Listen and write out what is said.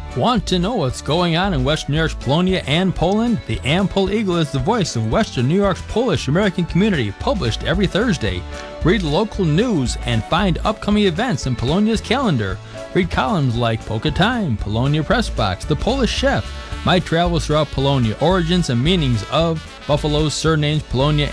Want to know what's going on in Western New York's Polonia and Poland? The Ampol Eagle is the voice of Western New York's Polish American community, published every Thursday. Read local news and find upcoming events in Polonia's calendar. Read columns like Polka Time, Polonia Press Box, The Polish Chef, My Travels Throughout Polonia, Origins and Meanings of Buffalo's Surnames, Polonia